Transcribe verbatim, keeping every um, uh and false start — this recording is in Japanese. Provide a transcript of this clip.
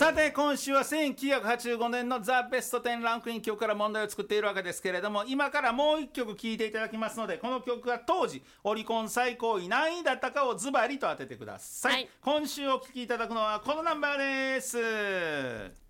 さて今週はせんきゅうひゃくはちじゅうごねんのザ・ベストじゅうランクイン曲から問題を作っているわけですけれども、今からもう一曲聴いていただきますので、この曲が当時オリコン最高位何位だったかをズバリと当ててください、はい、今週お聴きいただくのはこのナンバーです。